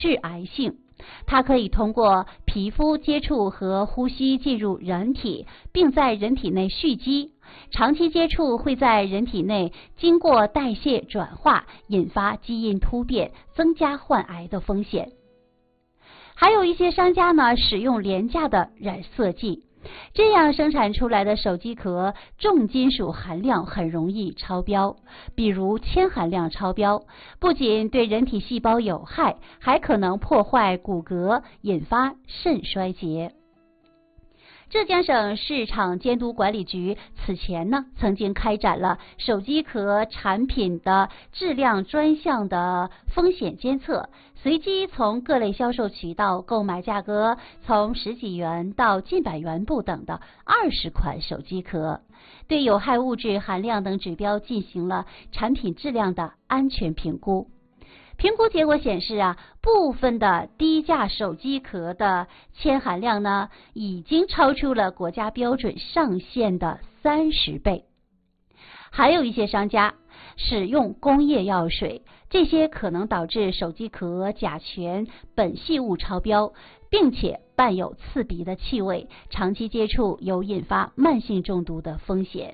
致癌性。它可以通过皮肤接触和呼吸进入人体，并在人体内蓄积。长期接触会在人体内经过代谢转化，引发基因突变，增加患癌的风险。还有一些商家呢，使用廉价的染色剂，这样生产出来的手机壳重金属含量很容易超标，比如铅含量超标，不仅对人体细胞有害，还可能破坏骨骼，引发肾衰竭。浙江省市场监督管理局此前呢，曾经开展了手机壳产品的质量专项的风险监测，随机从各类销售渠道购买价格从10几元到近百元不等的20款手机壳，对有害物质含量等指标进行了产品质量的安全评估。评估结果显示部分的低价手机壳的铅含量呢，已经超出了国家标准上限的30倍。还有一些商家使用工业药水，这些可能导致手机壳甲醛、苯系物超标，并且伴有刺鼻的气味，长期接触有引发慢性中毒的风险。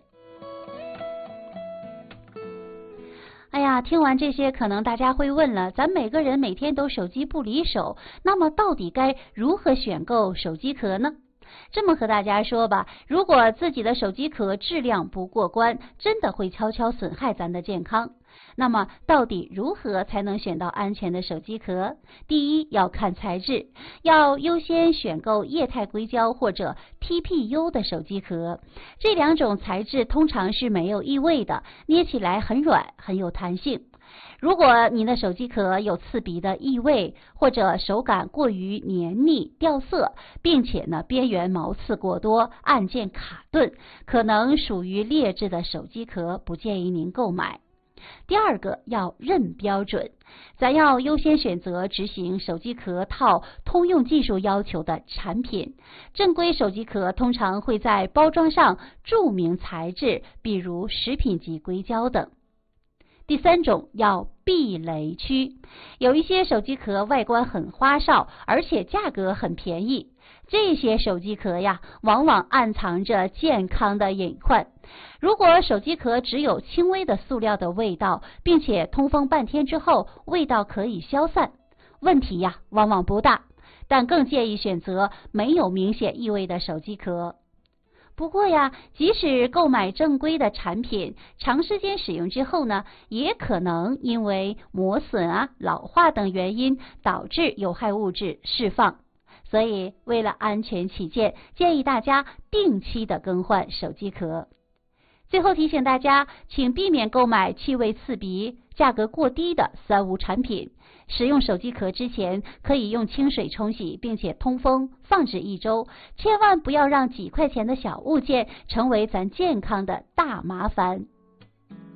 哎呀，听完这些，可能大家会问了，咱每个人每天都手机不离手，那么到底该如何选购手机壳呢？这么和大家说吧，如果自己的手机壳质量不过关，真的会悄悄损害咱的健康。那么到底如何才能选到安全的手机壳？第一，要看材质，要优先选购液态硅胶或者 TPU 的手机壳，这两种材质通常是没有异味的，捏起来很软，很有弹性。如果你的手机壳有刺鼻的异味，或者手感过于黏腻掉色，并且呢边缘毛刺过多，按键卡顿，可能属于劣质的手机壳，不建议您购买。第二个，要认标准，咱要优先选择执行手机壳套通用技术要求的产品。正规手机壳通常会在包装上注明材质，比如食品级硅胶等。第三种，要避雷区，有一些手机壳外观很花哨，而且价格很便宜，这些手机壳往往暗藏着健康的隐患。如果手机壳只有轻微的塑料的味道，并且通风半天之后味道可以消散，问题往往不大，但更建议选择没有明显异味的手机壳。不过即使购买正规的产品，长时间使用之后呢，也可能因为磨损老化等原因导致有害物质释放。所以为了安全起见，建议大家定期的更换手机壳。最后提醒大家，请避免购买气味刺鼻、价格过低的三无产品。使用手机壳之前，可以用清水冲洗，并且通风放置1周，千万不要让几块钱的小物件成为咱健康的大麻烦。